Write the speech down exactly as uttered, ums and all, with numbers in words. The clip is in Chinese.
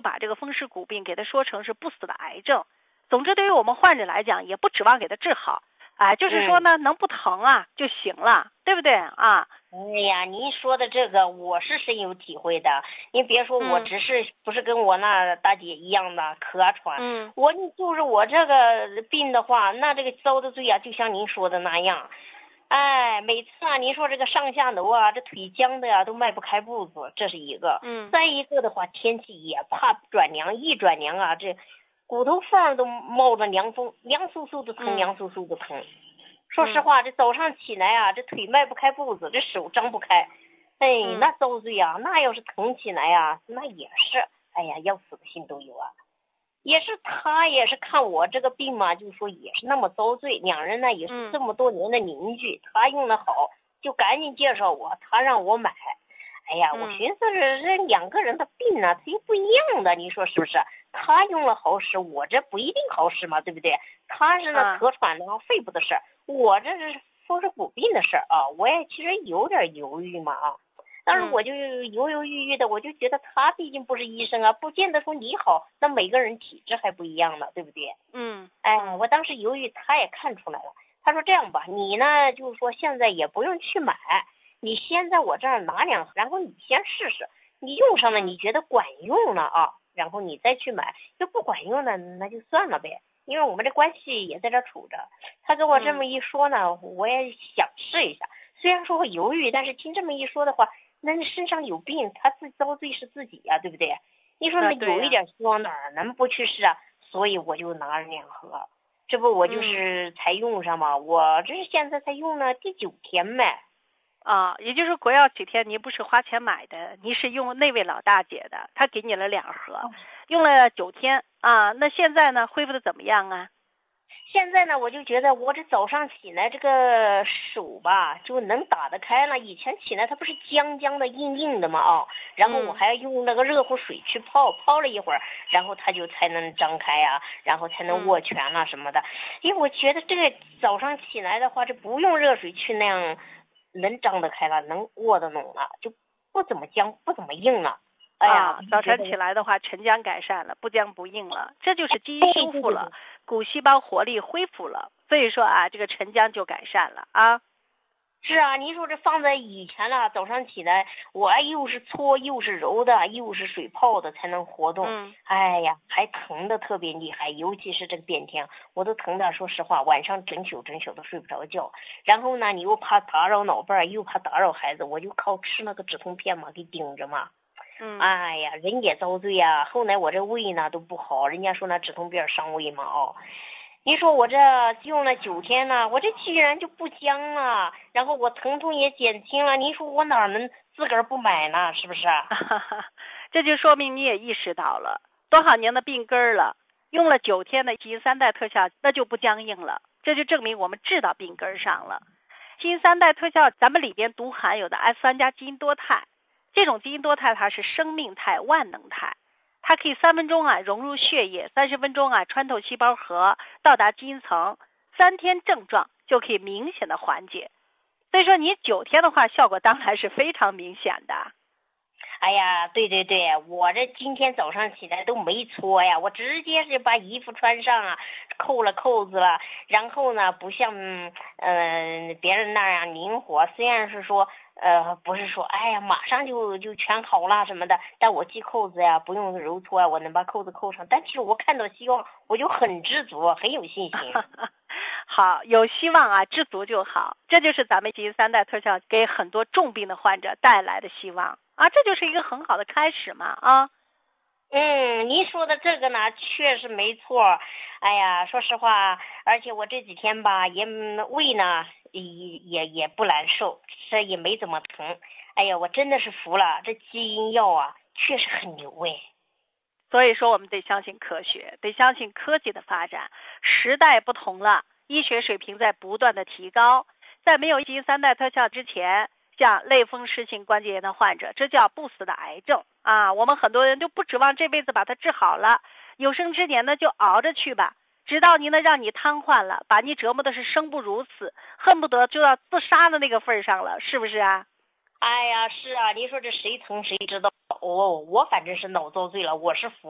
就把这个风湿骨病给它说成是不死的癌症。总之对于我们患者来讲，也不指望给他治好，哎，就是说呢，嗯、能不疼啊就行了，对不对啊？ 哎呀，您说的这个我是深有体会的。您别说我只是、嗯、不是跟我那大姐一样的咳喘， 嗯， 我就是我这个病的话，那这个遭的罪啊，就像您说的那样。哎，每次啊，您说这个上下楼啊，这腿僵的呀、啊，都迈不开步子，这是一个。 嗯， 再一个的话，天气也怕转凉，一转凉啊，这骨头缝都冒着凉风，凉飕飕的疼，凉飕飕的疼。嗯、说实话，这早上起来啊，这腿迈不开步子，这手张不开，哎， 嗯、 那遭罪啊！那要是疼起来呀、啊，那也是，哎呀，要死的心都有啊。也是他也是看我这个病嘛，就是说也是那么遭罪，两人呢也是这么多年的邻居，嗯、他用的好，就赶紧介绍我，他让我买。哎呀，我寻思这这两个人的病呢，它又不一样的，你说是不是？他用了好使，我这不一定好使嘛，对不对？他是那咳喘的肺部的事儿，我这是风湿骨病的事儿啊，我也其实有点犹豫嘛啊。但是我就犹犹豫豫的，我就觉得他毕竟不是医生啊，不见得说你好，那每个人体质还不一样呢，对不对？ 嗯， 哎，我当时犹豫，他也看出来了。他说这样吧，你呢就是说现在也不用去买，你先在我这儿拿两盒，然后你先试试，你用上了你觉得管用了啊，然后你再去买，要不管用呢那就算了呗，因为我们这关系也在这处着。他跟我这么一说呢，我也想试一下。虽然说我犹豫，但是听这么一说的话，那你身上有病，他自遭罪是自己呀、啊，对不对？你说那有一点希望，哪能不去试啊？所以我就拿了两盒，这不我就是才用上嘛，嗯、我这是现在才用了第九天呗。 啊，也就是国药几天，您不是花钱买的，您是用那位老大姐的，她给你了两盒，用了九天啊。那现在呢，恢复的怎么样啊？ 现在呢，我就觉得我这早上起来这个手吧就能打得开了。以前起来它不是僵僵的、硬硬的嘛啊，然后我还要用那个热乎水去泡，泡了一会儿，然后它就才能张开呀、啊，然后才能握拳了什么的。因为我觉得这个早上起来的话，这不用热水去那样能张得开了，能握得拢了，就不怎么僵，不怎么硬了。哎呀， 啊，早晨起来的话，沉僵改善了，不僵不硬了，这就是基因修复了，骨细胞活力恢复了，所以说啊，这个沉僵就改善了啊。 是啊，您说这放在以前了，早上起来我又是搓又是揉的，又是水泡的才能活动。 嗯， 哎呀，还疼的特别厉害，尤其是这个变天，我都疼的，说实话，晚上整宿整宿都睡不着觉。然后呢，你又怕打扰脑瓣，又怕打扰孩子，我就靠吃那个止痛片嘛，给顶着嘛。 嗯， 哎呀，人也遭罪呀、啊。后来我这胃呢都不好，人家说那止痛片伤胃嘛哦。你说我这用了九天了，我这居然就不僵了，然后我疼痛也减轻了，你说我哪能自个儿不买呢？是不是啊？ 这就说明你也意识到了多少年的病根了，用了九天的基因三代特效，那就不僵硬了，这就证明我们治到病根上了。基因三代特效，咱们里边独含有的 S 三 加基因多肽，这种基因多肽它是生命肽、万能肽。它可以三分钟啊融入血液，三十分钟啊穿透细胞核，到达基因层，三天症状就可以明显的缓解。所以说你九天的话，效果当然是非常明显的。 哎呀，对对对，我这今天早上起来都没搓呀，我直接是把衣服穿上啊，扣了扣子了，然后呢，不像嗯、呃、别人那样灵活，虽然是说呃不是说哎呀马上就就全好了什么的，但我系扣子呀不用揉搓啊，我能把扣子扣上，但是我看到希望，我就很知足，很有信心。 好，有希望啊，知足就好，这就是咱们基因三代特效给很多重病的患者带来的希望啊，这就是一个很好的开始嘛啊。 嗯，您说的这个呢，确实没错。哎呀，说实话，而且我这几天吧，也胃呢也也也不难受，这也没怎么疼。哎呀，我真的是服了，这基因药啊，确实很牛哎。 所以说，我们得相信科学，得相信科技的发展。时代不同了，医学水平在不断的提高。在没有基因三代特效之前，像类风湿性关节炎的患者，这叫不死的癌症啊！我们很多人就不指望这辈子把它治好了，有生之年呢就熬着去吧，直到您呢让你瘫痪了，把你折磨的是生不如死，恨不得就要自杀的那个份上了，是不是啊？ 哎呀，是啊，您说这谁疼谁知道？哦，我反正是脑遭罪了，我是服。